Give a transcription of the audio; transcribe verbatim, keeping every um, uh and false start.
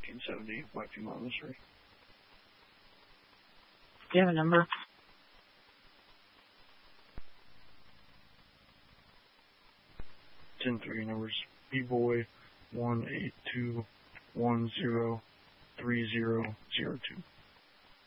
nineteen seventy, white female mystery. Do you have a number? ten three numbers. B-boy one eight two one zero three zero zero two.